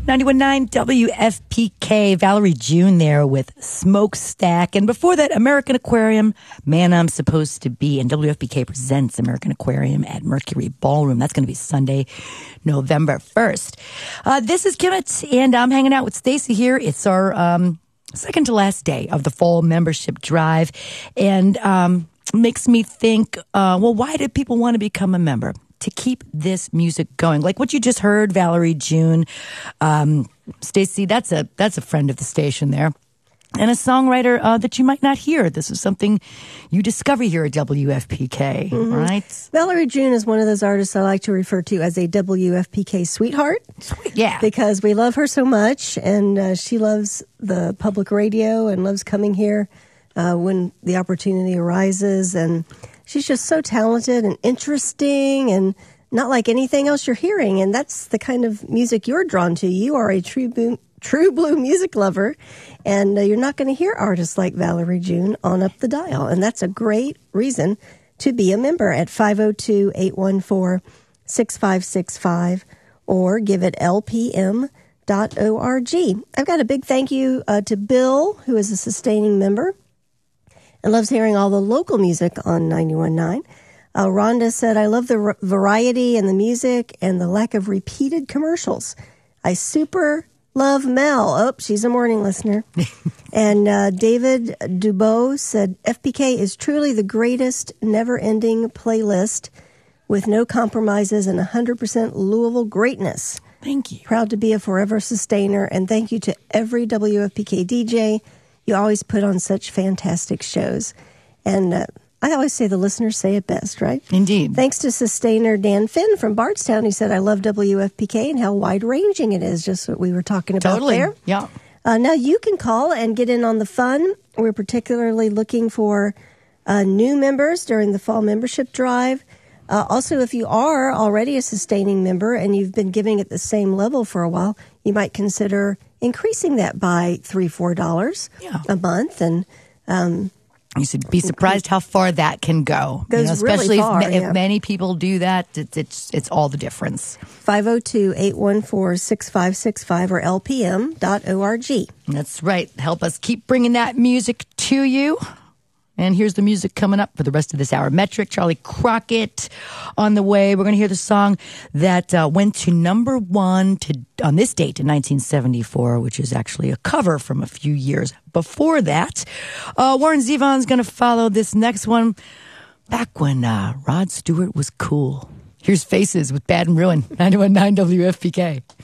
91.9 WFPK, Valerie June there with Smokestack. And before that, American Aquarium, Man I'm Supposed to Be. And WFPK presents American Aquarium at Mercury Ballroom. That's going to be Sunday, November 1st. This is Kimmett, and I'm hanging out with Stacy here. It's our second to last day of the fall membership drive. And makes me think, well, why did people want to become a member? To keep this music going, like what you just heard, Valerie June, Stacy. That's a friend of the station there, and a songwriter that you might not hear. This is something you discover here at WFPK, right? Valerie June is one of those artists I like to refer to as a WFPK sweetheart. Yeah, because we love her so much, and she loves the public radio and loves coming here when the opportunity arises. And she's just so talented and interesting and not like anything else you're hearing. And that's the kind of music you're drawn to. You are a true blue music lover, and you're not going to hear artists like Valerie June on Up the Dial. And that's a great reason to be a member at 502-814-6565 or give it lpm.org. I've got a big thank you to Bill, who is a sustaining member and loves hearing all the local music on 91.9. Rhonda said, I love the variety and the music and the lack of repeated commercials. I super love Mel. Oh, she's a morning listener. And David Dubois said, FPK is truly the greatest never-ending playlist with no compromises and 100% Louisville greatness. Thank you. Proud to be a forever sustainer, and thank you to every WFPK DJ. You always put on such fantastic shows. And I always say the listeners say it best, right? Indeed. Thanks to sustainer Dan Finn from Bardstown. He said, I love WFPK and how wide-ranging it is, just what we were talking about there. Yeah. Now you can call and get in on the fun. We're particularly looking for new members during the fall membership drive. Also, if you are already a sustaining member and you've been giving at the same level for a while, you might consider increasing that by $3-4 a month. And you should be surprised how far that can go. Goes especially really far, if many people do that, it's all the difference. 502-814-6565 or lpm.org. That's right. Help us keep bringing that music to you. And here's the music coming up for the rest of this hour. Metric, Charlie Crockett on the way. We're going to hear the song that went to number one on this date in 1974, which is actually a cover from a few years before that. Warren Zevon's going to follow this next one back when Rod Stewart was cool. Here's Faces with Bad and Ruin, 91.9 WFPK.